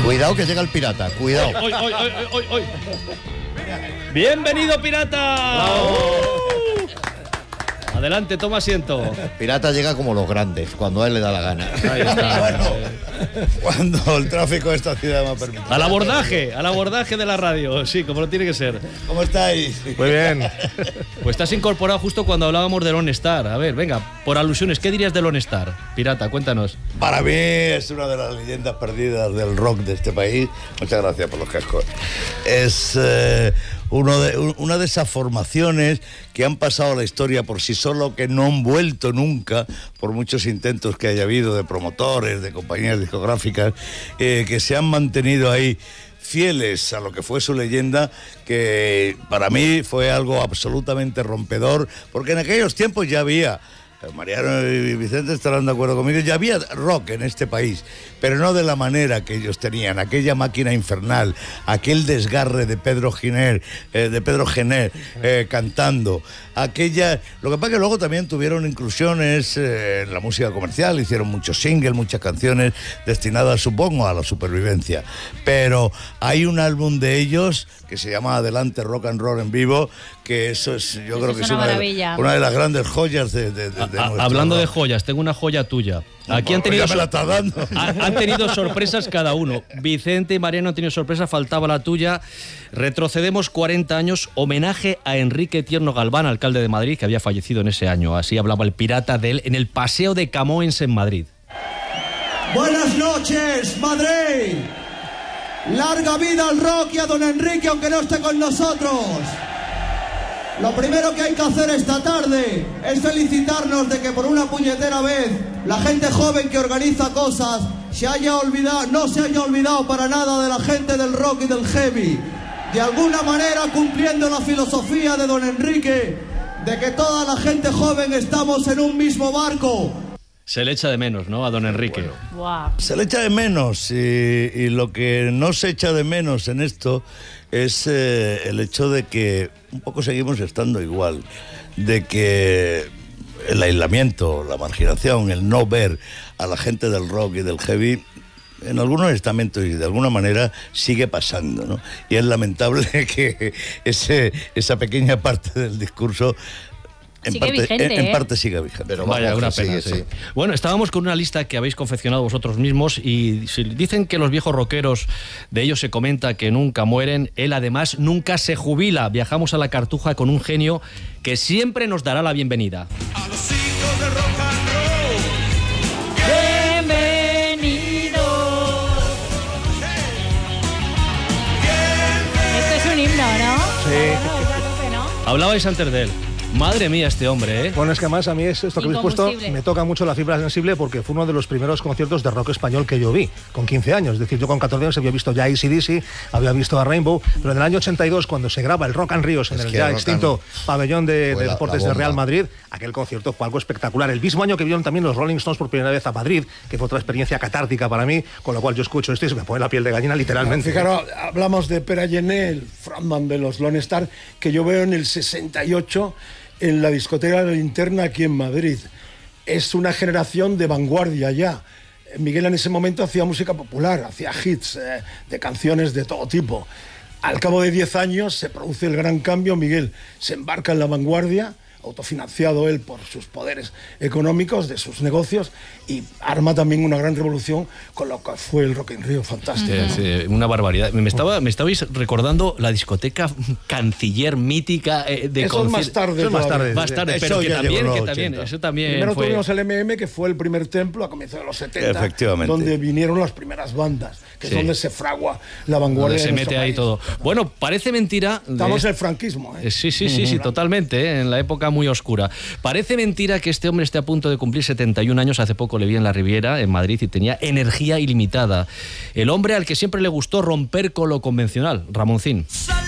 Cuidado que llega el pirata, cuidado. ¡Oy! ¡Bienvenido, pirata! Adelante, toma asiento. Pirata llega como los grandes, cuando a él le da la gana. Ahí está. Bueno, cuando el tráfico de esta ciudad me ha permitido. Al abordaje de la radio, sí, como lo tiene que ser. ¿Cómo estáis? Muy bien. Pues estás incorporado justo cuando hablábamos de Lone Star. A ver, venga, por alusiones, ¿qué dirías de Lone Star? Pirata, cuéntanos. Para mí es una de las leyendas perdidas del rock de este país. Muchas gracias por los cascos. Es una de esas formaciones que han pasado a la historia por sí solo, que no han vuelto nunca, por muchos intentos que haya habido de promotores, de compañías discográficas, que se han mantenido ahí fieles a lo que fue su leyenda, que para mí fue algo absolutamente rompedor, porque en aquellos tiempos ya había, Mariano y Vicente estarán de acuerdo conmigo, ya había rock en este país, pero no de la manera que ellos tenían, aquella máquina infernal, aquel desgarre de Pedro Giner, cantando, lo que pasa es que luego también tuvieron inclusiones en la música comercial, hicieron muchos singles, muchas canciones destinadas, supongo, a la supervivencia, pero hay un álbum de ellos que se llama Adelante Rock and Roll en vivo, que eso es, yo creo que es una de las grandes joyas de hablando de joyas, tengo una joya tuya. Aquí han tenido, han tenido sorpresas cada uno. Vicente y Mariano han tenido sorpresas, faltaba la tuya. Retrocedemos 40 años, homenaje a Enrique Tierno Galván, alcalde de Madrid, que había fallecido en ese año. Así hablaba el pirata de él en el Paseo de Camoens en Madrid. Buenas noches, Madrid. Larga vida al rock y a don Enrique, aunque no esté con nosotros. Lo primero que hay que hacer esta tarde es felicitarnos de que por una puñetera vez la gente joven que organiza cosas no se haya olvidado para nada de la gente del rock y del heavy. De alguna manera cumpliendo la filosofía de don Enrique de que toda la gente joven estamos en un mismo barco. Se le echa de menos, ¿no?, a don Enrique. Wow. Se le echa de menos y lo que no se echa de menos en esto es el hecho de que un poco seguimos estando igual, de que el aislamiento, la marginación, el no ver a la gente del rock y del heavy en algunos estamentos y de alguna manera sigue pasando, ¿no? Y es lamentable que esa pequeña parte del discurso en parte sigue vigente. Pero vaya, una pena, sí. Bueno, estábamos con una lista que habéis confeccionado vosotros mismos y dicen que los viejos rockeros, de ellos se comenta que nunca mueren. Él además nunca se jubila. Viajamos a la Cartuja con un genio que siempre nos dará la bienvenida. A los hijos de rock and roll. Bienvenido. Esto es un himno, ¿no? Sí. Hablabais antes de él. Madre mía, este hombre, ¿eh? Bueno, es que además a mí esto que habéis puesto me toca mucho la fibra sensible porque fue uno de los primeros conciertos de rock español que yo vi, con 15 años. Es decir, yo con 14 años había visto ya AC/DC, había visto a Rainbow, pero en el año 82, cuando se graba el Rock and Ríos en el ya extinto pabellón de deportes de Real Madrid, aquel concierto fue algo espectacular. El mismo año que vieron también los Rolling Stones por primera vez a Madrid, que fue otra experiencia catártica para mí, con lo cual yo escucho esto y se me pone la piel de gallina literalmente. Fijaros, hablamos de Pere Gené, el frontman de los Lone Star, que yo veo en el 68 en la discoteca de la Linterna aquí en Madrid. Es una generación de vanguardia ya. Miguel en ese momento hacía música popular, hacía hits de canciones de todo tipo. Al cabo de 10 años se produce el gran cambio, Miguel se embarca en la vanguardia, autofinanciado él por sus poderes económicos de sus negocios, y arma también una gran revolución con lo que fue el Rock in Rio, fantástico. Sí, una barbaridad. Me estabais recordando la discoteca Canciller mítica de eso es más tarde. Más tarde, pero que también, eso también primero fue... tuvimos el MM, que fue el primer templo a comienzos de los 70, efectivamente, donde vinieron las primeras bandas, que es donde se fragua la vanguardia. Donde se mete ahí todo. Bueno, parece mentira... Estamos en el franquismo, ¿eh? Sí, totalmente, en la época muy oscura. Parece mentira que este hombre esté a punto de cumplir 71 años. Hace poco le vi en la Riviera, en Madrid, y tenía energía ilimitada. El hombre al que siempre le gustó romper con lo convencional, Ramoncín.